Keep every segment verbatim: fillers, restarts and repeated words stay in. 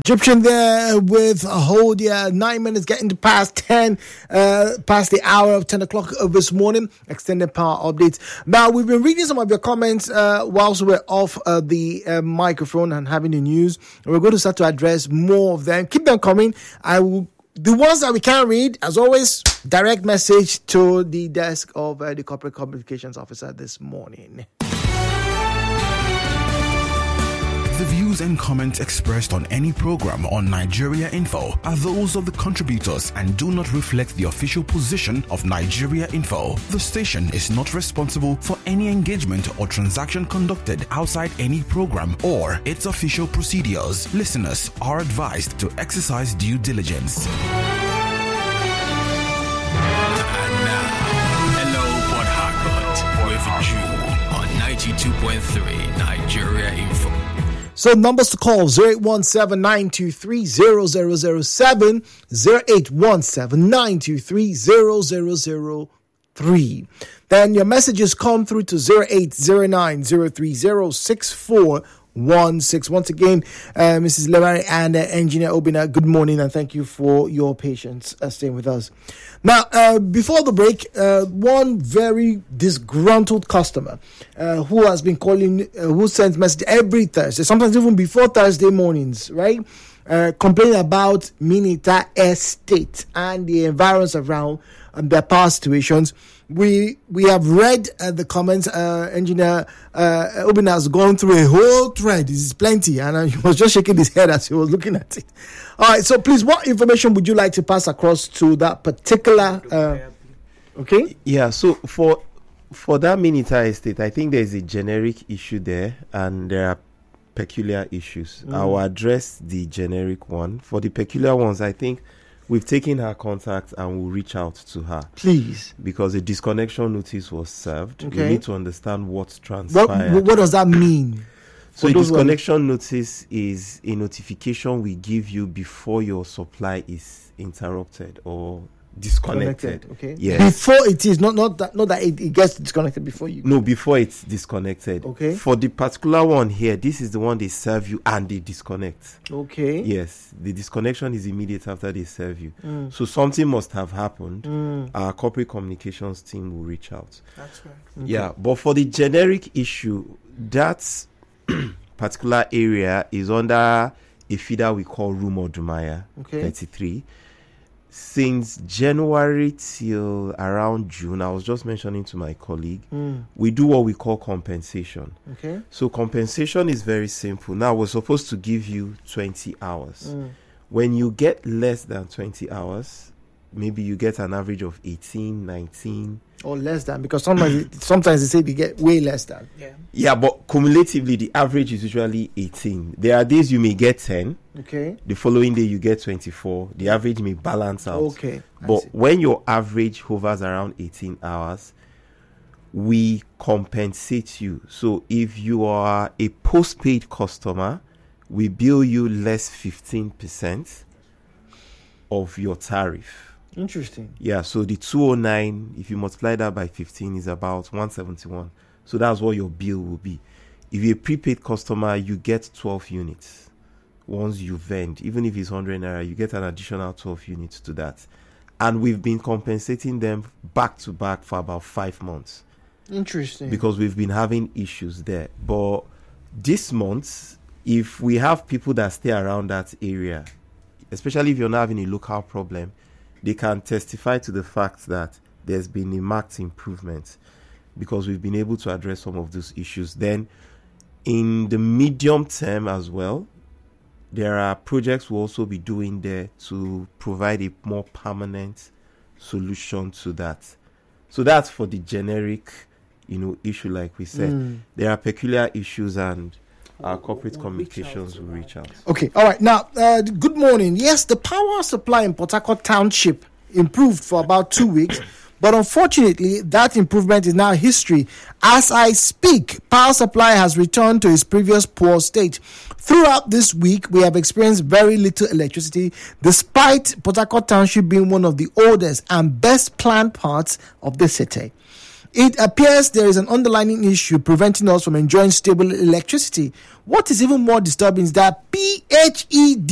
Egyptian there with a hold, yeah, nine minutes getting to past ten, uh, past the hour of ten o'clock of this morning. Extended power updates. Now, we've been reading some of your comments uh, whilst we're off uh, the uh, microphone and having the news. And we're going to start to address more of them. Keep them coming. I will. The ones that we can't read, as always, direct message to the desk of uh, the Corporate Communications Officer this morning. The views and comments expressed on any program on Nigeria Info are those of the contributors and do not reflect the official position of Nigeria Info. The station is not responsible for any engagement or transaction conducted outside any program or its official procedures. Listeners are advised to exercise due diligence. And now, hello, Port Harcourt, with June on ninety-two point three Nigeria Info. So numbers to call zero eight one seven, nine two three, zero zero zero seven, zero eight one seven, nine two three, zero zero zero three. Then your messages come through to zero eight zero nine, zero three zero, six four one six. Once again, uh, Missus Lewari and uh, Engineer Obina, good morning and thank you for your patience uh, staying with us. Now, uh, before the break, uh, one very disgruntled customer uh, who has been calling, uh, who sends message every Thursday, sometimes even before Thursday mornings, right? Uh, complaining about Minita Estate and the environs around um, their power situations. We we have read uh, the comments. Uh, Engineer uh, Obina has gone through a whole thread. This is plenty, and uh, he was just shaking his head as he was looking at it. All right, so please, what information would you like to pass across to that particular? Uh, okay. Yeah. So for for that Minita Estate, I think there is a generic issue there, and there are peculiar issues. Mm. I will address the generic one. For the peculiar ones, I think we've taken her contact and we'll reach out to her. Please. Because a disconnection notice was served. Okay. We need to understand what's transpired. What, what does that mean? So a disconnection notice is a notification we give you before your supply is interrupted or disconnected. Connected, okay. Yes. Before it is, not not that not that it, it gets disconnected before you. No, before it's disconnected. Okay. For the particular one here, this is the one they serve you and they disconnect. Okay. Yes. The disconnection is immediate after they serve you. Mm. So something must have happened. Mm. Our corporate communications team will reach out. That's right. Okay. Yeah. But for the generic issue, that particular area is under a feeder we call Rumo Dumaya okay. thirty-three. Since January till around June, I was just mentioning to my colleague, mm. we do what we call compensation. Okay. So compensation is very simple. Now, we're supposed to give you twenty hours. Mm. When you get less than twenty hours, maybe you get an average of eighteen, nineteen. Or less than, because sometimes sometimes they say they get way less than. Yeah. Yeah, but cumulatively, the average is usually eighteen. There are days you may get ten. Okay. The following day you get twenty-four. The average may balance out. Okay. But when your average hovers around eighteen hours, we compensate you. So if you are a postpaid customer, we bill you less fifteen percent of your tariff. Interesting. Yeah, so the two oh nine, if you multiply that by fifteen, is about one seventy-one. So that's what your bill will be. If you're a prepaid customer, you get twelve units. Once you vend, even if it's one hundred naira, you get an additional twelve units to that. And we've been compensating them back to back for about five months. Interesting. Because we've been having issues there. But this month, if we have people that stay around that area, especially if you're not having a local problem, they can testify to the fact that there's been a marked improvement because we've been able to address some of those issues. Then, in the medium term as well, there are projects we'll also be doing there to provide a more permanent solution to that. So that's for the generic, you know, issue, like we said. Mm. There are peculiar issues, and our corporate we'll communications will reach out. Okay, all right. Now, uh, good morning. Yes, the power supply in Port Harcourt Township improved for about two weeks, but unfortunately, that improvement is now history. As I speak, power supply has returned to its previous poor state. Throughout this week, we have experienced very little electricity, despite Port Harcourt Township being one of the oldest and best planned parts of the city. It appears there is an underlying issue preventing us from enjoying stable electricity. What is even more disturbing is that P H E D,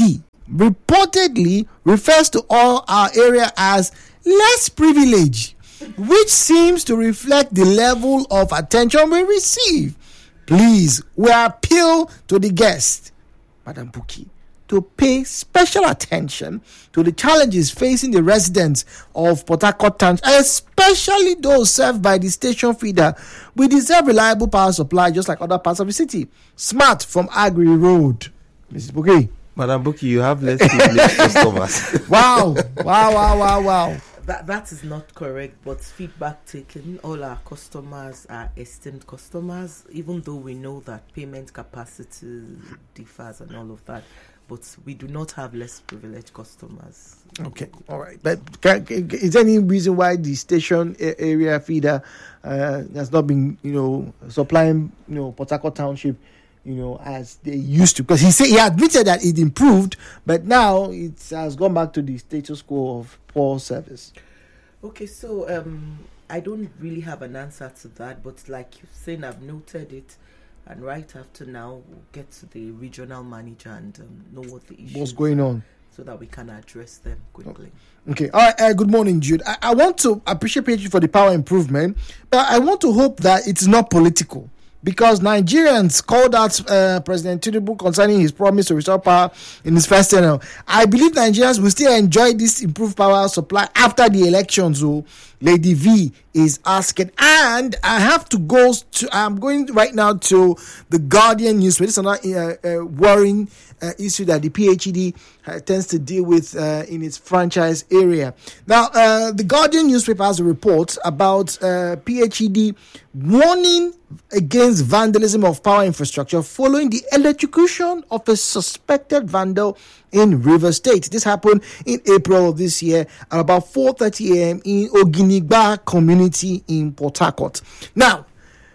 reportedly refers to all our area as less privileged, which seems to reflect the level of attention we receive. Please, we appeal to the guest, Madam Bukky, to pay special attention to the challenges facing the residents of Port Harcourt Town, especially those served by the station feeder. We deserve reliable power supply just like other parts of the city. Smart from Agri Road. Missus Bukky. Madam Bukky, you have less privileged customers. Wow. Wow, wow, wow, wow. That that is not correct, but feedback taken. All our customers are esteemed customers, even though we know that payment capacity differs and all of that. But we do not have less privileged customers. Okay, all right. But can, is there any reason why the station area feeder uh, has not been, you know, supplying, you know, Port Harcourt Township, you know, as they used to? Because he said he admitted that it improved, but now it has gone back to the status quo of poor service. Okay, so um, I don't really have an answer to that, but like you've saying, I've noted it. And right after now, we'll get to the regional manager and um, know what the issue What's going on, so that we can address them quickly. Okay. All right. Uh, good morning, Jude. I, I want to appreciate you for the power improvement, but I want to hope that it's not political, because Nigerians called out uh, President Tinubu concerning his promise to restore power in his first tenure. I believe Nigerians will still enjoy this improved power supply after the elections. So Lady V is asking, and I have to go to, I'm going right now to the Guardian newspaper. This is another uh, uh, worrying uh, issue that the P H E D uh, tends to deal with uh, in its franchise area. Now, uh, the Guardian newspaper has a report about uh, P H E D warning against vandalism of power infrastructure following the electrocution of a suspected vandal in Rivers State. This happened in April of this year at about four thirty a.m. in Oginigba community in Port Harcourt. Now,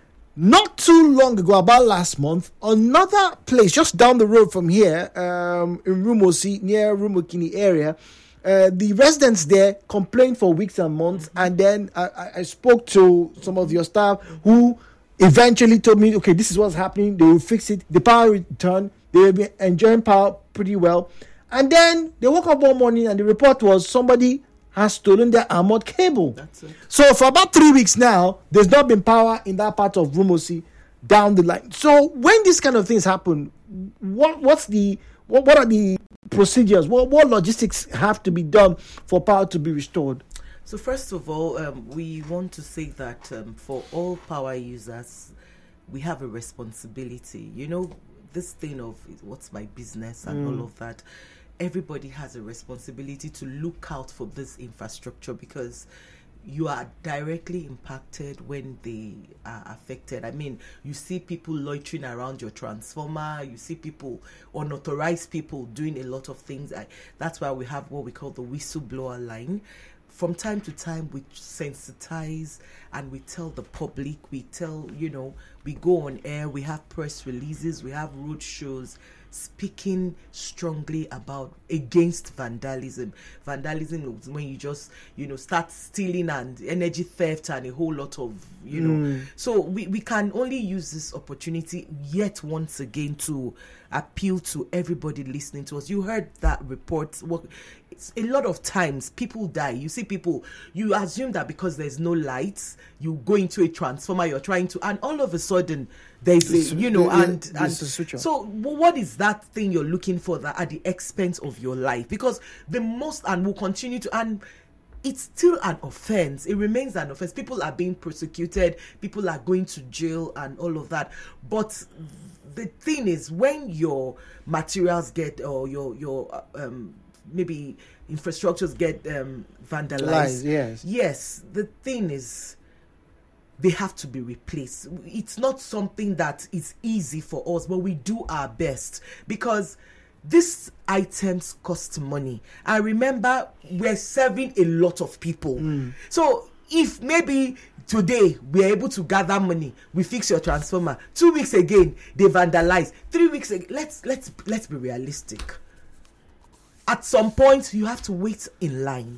not too long ago, about last month, another place just down the road from here, um, in Rumosi, near Rumokini area, uh, the residents there complained for weeks and months, and then I, I spoke to some of your staff who eventually told me, okay, this is what's happening, they will fix it, the power returned, they will be enjoying power pretty well. And then they woke up one morning and the report was somebody has stolen their armored cable. That's it. So for about three weeks now, there's not been power in that part of Rumosi down the line. So when these kind of things happen, what what's the what, what are the procedures? What what logistics have to be done for power to be restored? So first of all, um, we want to say that um, for all power users, we have a responsibility. You know, this thing of what's my business and mm. all of that. Everybody has a responsibility to look out for this infrastructure, because you are directly impacted when they are affected. I mean, you see people loitering around your transformer, you see people, unauthorized people doing a lot of things. I, that's why we have what we call the whistleblower line. From time to time, we sensitize and we tell the public, we tell, you know, we go on air, we have press releases, we have road shows, speaking strongly about against vandalism. Vandalism is when you just, you know, start stealing and energy theft and a whole lot of, you know. Mm. So we, we can only use this opportunity yet once again to appeal to everybody listening to us. You heard that report. Well, it's a lot of times people die. You see people, you assume that because there's no lights, you go into a transformer, you're trying to, and all of a sudden there's a, you know, yeah, and, and so what is that thing you're looking for that at the expense of your life? Because the most, and will continue to, and it's still an offense. It remains an offense. People are being prosecuted, people are going to jail and all of that. But the thing is, when your materials get, or your your um maybe infrastructures get um vandalized, Lies, yes yes the thing is, they have to be replaced. It's not something that is easy for us, but we do our best, because these items cost money. I remember we're serving a lot of people. Mm. So if maybe today we're able to gather money, we fix your transformer. Two weeks again, they vandalize. Three weeks again, let's let's let's be realistic. At some point, you have to wait in line.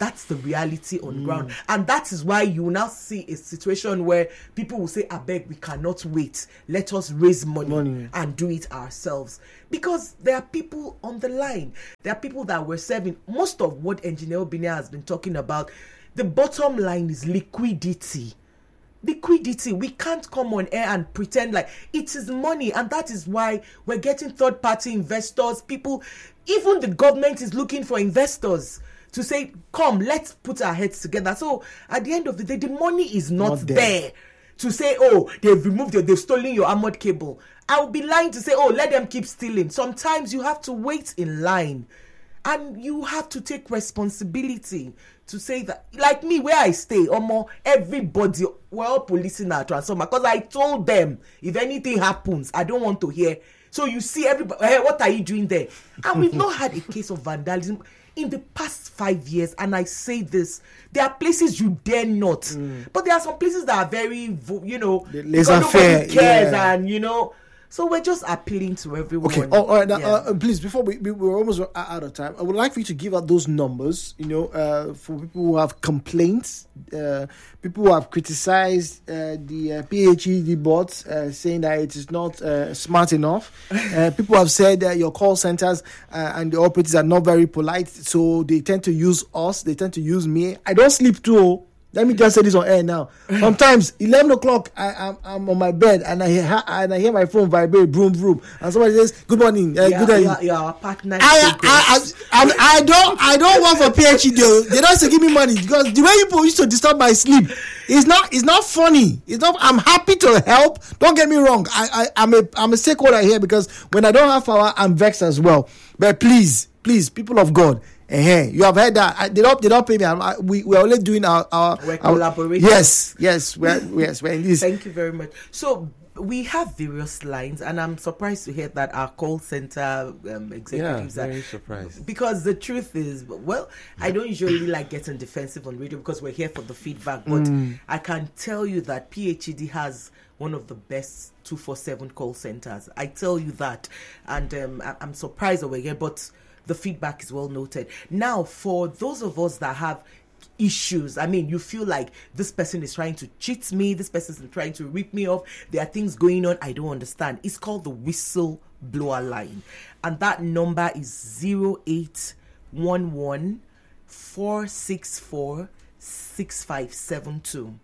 That's the reality on mm. ground. And that is why you will now see a situation where people will say, I beg, we cannot wait. Let us raise money, money and do it ourselves. Because there are people on the line. There are people that we're serving. Most of what Engineer Obinia has been talking about, the bottom line is liquidity. Liquidity. We can't come on air and pretend like it is money. And that is why we're getting third-party investors. People, even the government is looking for investors to say, come, let's put our heads together. So at the end of the day, the money is not, not there. there to say, oh, they've removed your, they've stolen your armored cable. I would be lying to say, oh, let them keep stealing. Sometimes you have to wait in line and you have to take responsibility to say that, like me, where I stay, almost everybody, we're all policing our transformer because I told them if anything happens, I don't want to hear. So you see everybody, hey, what are you doing there? And we've not had a case of vandalism in the past five years, and I say this, there are places you dare not, mm. but there are some places that are very, you know, laissez-faire, cares, yeah. and you know, so we're just appealing to everyone. Okay, oh, all right, now, yeah. uh, please, before we, we we're almost out of time, I would like for you to give out those numbers, you know, uh, for people who have complaints, uh, people who have criticized uh, the uh, P H E D boards, uh, saying that it is not uh, smart enough. Uh, people have said that your call centers uh, and the operators are not very polite, so they tend to use us, they tend to use me. I don't sleep too. Let me just say this on air now. Sometimes eleven o'clock, I, I'm I'm on my bed and I hear and I hear my phone vibrate, boom, boom, and somebody says, "Good morning, uh, yeah, good day." You're, you're our partner. I, I, I, I, I don't I don't work for P H E D. They don't have to give me money because the way people used to disturb my sleep, it's not it's not funny. It's not. I'm happy to help. Don't get me wrong. I, I I'm a I'm a stakeholder here because when I don't have power, I'm vexed as well. But please, please, people of God. Uh-huh. You have heard that I, they don't they don't pay me. I, we we're only doing our our, we're our collaborating. Yes, yes, we're yes we're in this. Thank you very much. So we have various lines, and I'm surprised to hear that our call center um, executives yeah, are very surprised. Because the truth is, well, I don't usually like getting defensive on radio because we're here for the feedback. But mm. I can tell you that P H E D has one of the best two forty-seven call centers. I tell you that, and um, I, I'm surprised that we're here, but the feedback is well noted. Now, for those of us that have issues, I mean, you feel like this person is trying to cheat me, this person is trying to rip me off, there are things going on I don't understand. It's called the whistleblower line. And that number is zero eight one one, four six four, six five seven two.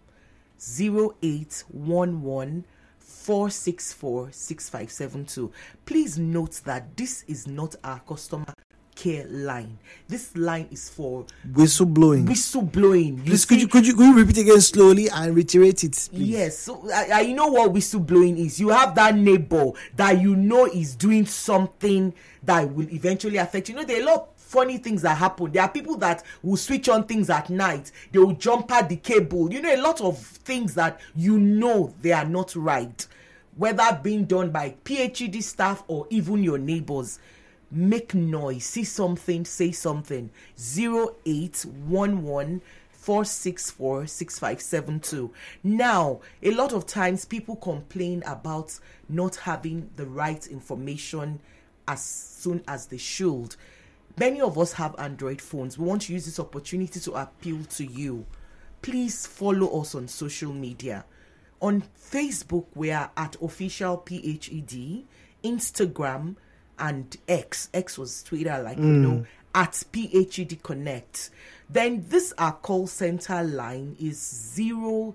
zero eight one one, four six four, six five seven two. Please note that this is not our customer care line. This line is for whistleblowing. Whistleblowing. Please, could you could you could you repeat again slowly and reiterate it, please? Yes. So I, I know what whistleblowing is. You have that neighbor that you know is doing something that will eventually affect you. You know, there are a lot of funny things that happen. There are people that will switch on things at night. They will jump at the cable. You know, a lot of things that you know they are not right, whether being done by P H E D staff or even your neighbors. Make noise, see something, say something. zero eight one one, four six four, six five seven two. Now, a lot of times people complain about not having the right information as soon as they should. Many of us have Android phones. We want to use this opportunity to appeal to you. Please follow us on social media. On Facebook, we are at official P H E D, Instagram, and X. X was Twitter, like mm. you know, at P H E D Connect. Then this our call center line is zero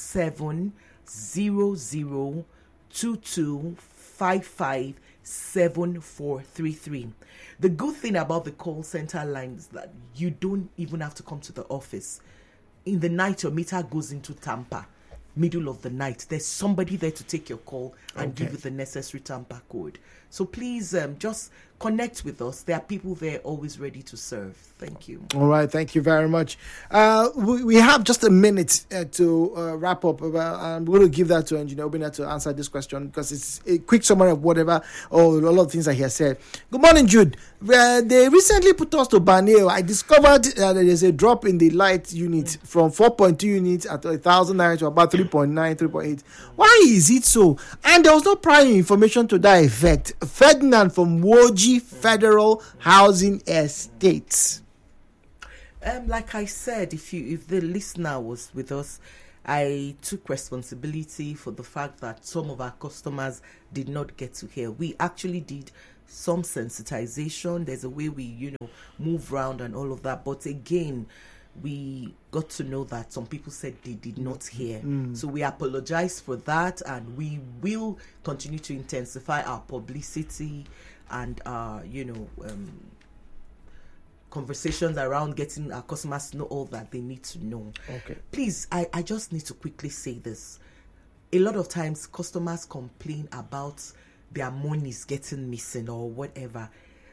seven zero zero two two five five seven four three three. The good thing about the call center line is that you don't even have to come to the office. In the night, your meter goes into Tampa. Middle of the night, there's somebody there to take your call and okay. give you the necessary Tampa code. So please um, just connect with us. There are people there always ready to serve. Thank you. All right. Thank you very much. Uh, we, we have just a minute uh, to uh, wrap up. Uh, I'm going to give that to Engineer Obina to answer this question because it's a quick summary of whatever or a lot of things that he has said. Good morning, Jude. Uh, they recently put us to Baneo. I discovered uh, there is a drop in the light unit mm. from four point two units at one thousand naira to about three point nine, three point eight. Why is it so? And there was no prior information to that effect. Ferdinand from Woji Federal Housing Estates. Um, like I said, if you if the listener was with us, I took responsibility for the fact that some of our customers did not get to hear. We actually did some sensitization. There's a way we, you know, move around and all of that. But again, we got to know that some people said they did not hear. Mm. So we apologize for that, and we will continue to intensify our publicity and our, you know, um, conversations around getting our customers to know all that they need to know. Okay. Please, I, I just need to quickly say this. A lot of times customers complain about their monies getting missing or whatever.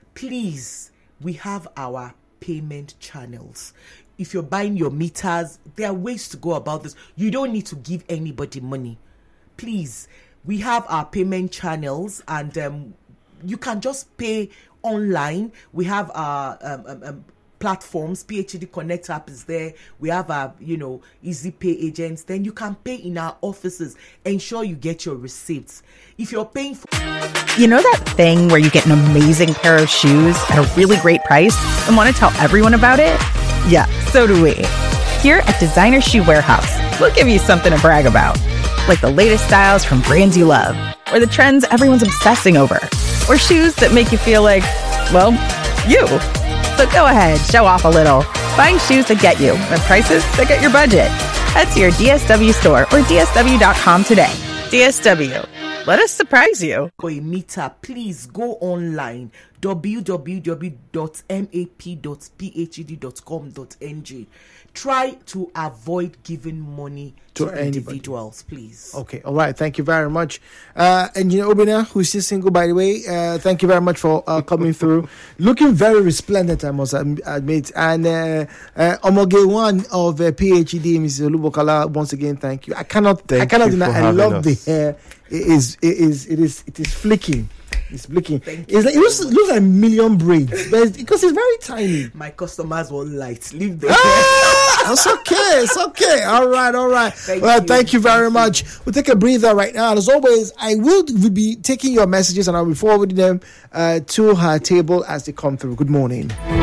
Please, we have our payment channels. If you're buying your meters, there are ways to go about this. You don't need to give anybody money. Please, we have our payment channels, and um, you can just pay online. We have our um, um, um, platforms. P H E D Connect app is there. We have our, you know, Easy Pay agents. Then you can pay in our offices. Ensure you get your receipts. If you're paying for... You know that thing where you get an amazing pair of shoes at a really great price and want to tell everyone about it? Yeah, so do we. Here at Designer Shoe Warehouse, we'll give you something to brag about. Like the latest styles from brands you love, or the trends everyone's obsessing over, or shoes that make you feel like, well, you. So go ahead, show off a little. Find shoes that get you at prices that get your budget. Head to your D S W store or D S W dot com today. D S W. Let us surprise you. For a meter, please go online, w w w dot map dot p h e d dot com dot n g. Try to avoid giving money to, to individuals, please. Okay, all right. Thank you very much. Uh, Engineer Obina, who's still single, by the way, uh, thank you very much for uh, coming through. Looking very resplendent, I must admit. And uh, uh, Omoge one of uh, P H E D, Missus Olubokala, once again, thank you. I cannot, thank I cannot deny. I love us. The hair. It is, it is, it is, it is flicking. It's blinking. It's like, it looks, looks like a million braids, but it's, because it's very tiny. My customers won't light. Leave them. Ah, it's okay. It's okay. All right. All right. Thank well, you. thank you very thank much. You. We'll take a breather right now. And as always, I will be taking your messages and I'll be forwarding them uh, to her table as they come through. Good morning.